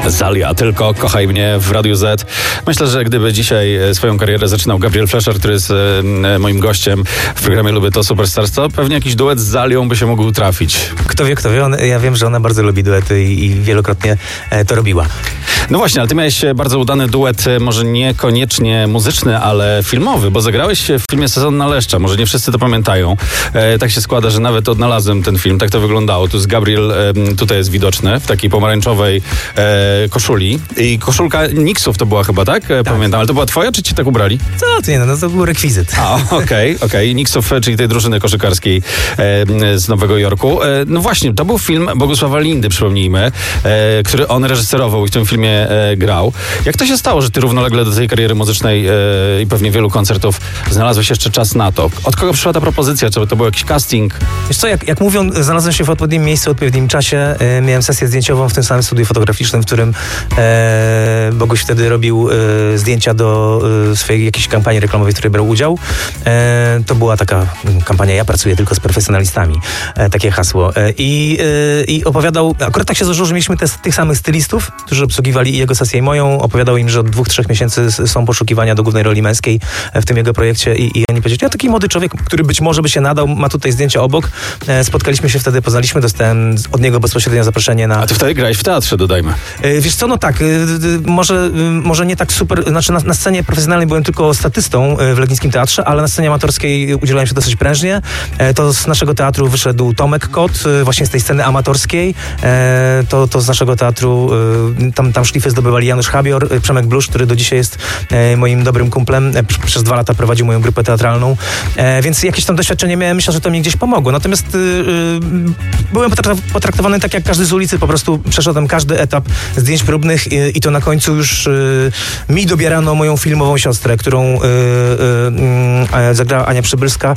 Zalia, tylko kochaj mnie w Radiu Z. Myślę, że gdyby dzisiaj swoją karierę zaczynał Gabriel Flesher, który jest moim gościem w programie Lubię to Superstars, to pewnie jakiś duet z Zalią by się mógł trafić. Kto wie. Ja wiem, że ona bardzo lubi duety i wielokrotnie to robiła. No właśnie, ale ty miałeś bardzo udany duet, może niekoniecznie muzyczny, ale filmowy, bo zagrałeś w filmie Sezon na Leszcza. Może nie wszyscy to pamiętają. Tak się składa, że nawet odnalazłem ten film. Tak to wyglądało. Tu jest Gabriel, tutaj jest widoczny, w takiej pomarańczowej koszuli. I koszulka Nixów to była chyba, tak? Pamiętam. Ale to była twoja, czy ci tak ubrali? To był rekwizyt. Okej. Nixów, czyli tej drużyny koszykarskiej z Nowego Jorku. No właśnie, to był film Bogusława Lindy, przypomnijmy, który on reżyserował i w tym filmie grał. Jak to się stało, że ty równolegle do tej kariery muzycznej i pewnie wielu koncertów znalazłeś jeszcze czas na to? Od kogo przyszła ta propozycja? Czy to był jakiś casting? Wiesz co, jak mówią, znalazłem się w odpowiednim miejscu, w odpowiednim czasie. Miałem sesję zdjęciową w tym samym studiu fotograficznym, w którym Boguś wtedy robił zdjęcia do swojej jakiejś kampanii reklamowej, w której brał udział. To była taka kampania "Ja pracuję tylko z profesjonalistami". Takie hasło. I opowiadał, akurat tak się złożyło, że mieliśmy tych samych stylistów, którzy obsługiwali i jego sesję i moją. Opowiadał im, że od 2-3 miesięcy są poszukiwania do głównej roli męskiej w tym jego projekcie i oni powiedzieli, ja taki młody człowiek, który być może by się nadał, ma tutaj zdjęcia obok. Spotkaliśmy się wtedy, poznaliśmy, dostałem od niego bezpośrednio zaproszenie na... A ty wtedy grałeś w teatrze, dodajmy. Wiesz co, no tak, może nie tak super, znaczy na scenie profesjonalnej byłem tylko statystą w Legnickim Teatrze, ale na scenie amatorskiej udzielałem się dosyć prężnie. To z naszego teatru wyszedł Tomek Kot, właśnie z tej sceny amatorskiej. To z naszego teatru, tam szlify zdobywali Janusz Habior, Przemek Blusz, który do dzisiaj jest moim dobrym kumplem. Przez 2 lata prowadził moją grupę teatralną, więc jakieś tam doświadczenie miałem, myślę, że to mi gdzieś pomogło. Natomiast byłem potraktowany tak jak każdy z ulicy, po prostu przeszedłem każdy etap zdjęć próbnych i to na końcu już mi dobierano moją filmową siostrę, którą zagrała Ania Przybylska,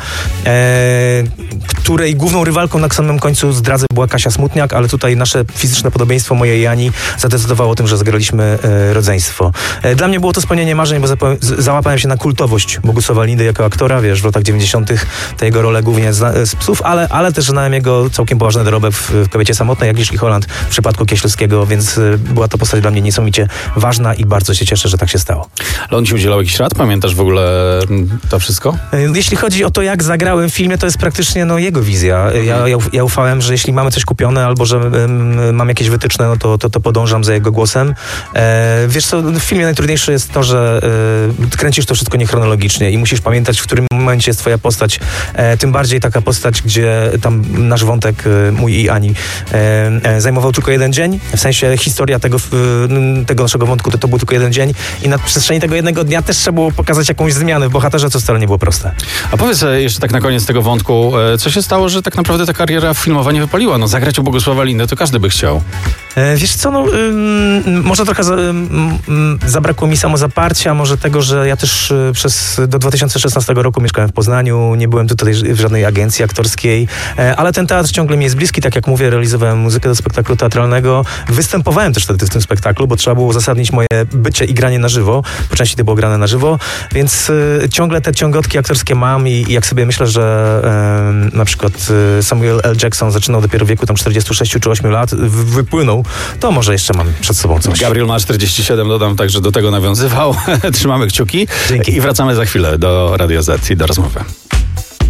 której główną rywalką na samym końcu zdradzę była Kasia Smutniak, ale tutaj nasze fizyczne podobieństwo mojej i Ani zadecydowało o tym, że zagraliśmy rodzeństwo. Dla mnie było to spełnienie marzeń, bo załapałem się na kultowość Bogusława Lindy jako aktora, wiesz, w latach 90. te jego role głównie z Psów, ale też znałem jego całkiem poważny dorobek w Kobiecie samotnej, jak Agnieszki Holland w przypadku Kieślowskiego, więc była to postać dla mnie niesamowicie ważna i bardzo się cieszę, że tak się stało. Ale on ci udzielał jakiś rad? Pamiętasz w ogóle to wszystko? Jeśli chodzi o to, jak zagrałem w filmie, to jest praktycznie jego wizja. Ja ufałem, że jeśli mamy coś kupione albo że mam jakieś wytyczne, no to podążam za jego głosem. Wiesz co, w filmie najtrudniejsze jest to, że kręcisz to wszystko niechronologicznie i musisz pamiętać, w którym momencie jest twoja postać. Tym bardziej taka postać, gdzie tam nasz wątek, mój i Ani, zajmował tylko 1 dzień. W sensie historia tego naszego wątku to był tylko 1 dzień i na przestrzeni tego 1 dnia też trzeba było pokazać jakąś zmianę w bohaterze, co wcale nie było proste. A powiedz jeszcze tak na koniec tego wątku, co się stało, że tak naprawdę ta kariera filmowa nie wypaliła? No zagrać u Bogusława Lindy to każdy by chciał. Wiesz co, może trochę zabrakło mi samozaparcia, może tego, że ja też do 2016 roku mieszkałem w Poznaniu, nie byłem tutaj w żadnej agencji aktorskiej, ale ten teatr ciągle mi jest bliski, tak jak mówię, realizowałem muzykę do spektaklu teatralnego, występowałem też wtedy w tym spektaklu, bo trzeba było uzasadnić moje bycie i granie na żywo, po części to było grane na żywo, więc ciągle te ciągotki aktorskie mam i jak sobie myślę, że na przykład Samuel L. Jackson zaczynał dopiero w wieku tam 46 czy 8 lat, wypłynął, to może jeszcze mam przed sobą coś. Gabriel ma 47, dodam, także do tego nawiązywał. Trzymamy kciuki. Dzięki. I wracamy za chwilę do Radia Z i do rozmowy.